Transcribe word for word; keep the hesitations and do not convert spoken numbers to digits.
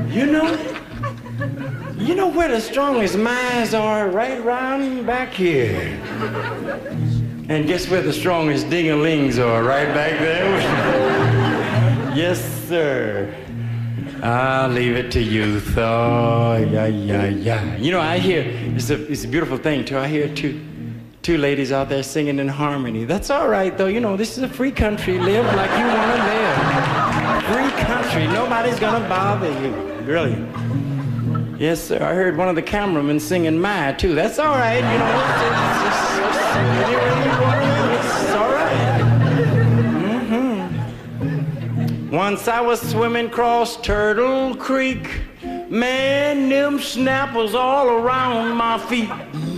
You know, you know where the strongest minds are? Right around back here. And guess where the strongest ding-a-lings are? Right back there. Yes, sir. I'll leave it to youth. Oh, yeah, yeah, yeah. You know, I hear, it's a, it's a beautiful thing, too. I hear two, two ladies out there singing in harmony. That's all right, though. You know, this is a free country. Live like you want to live. Free country. Nobody's going to bother you. Really. Yes, sir. I heard one of the cameramen singing "My" too. That's all right. You know, it's, it's, it's, it's, it's all right. Mm-hmm. Once I was swimming across Turtle Creek. Man, them snappers all around my feet.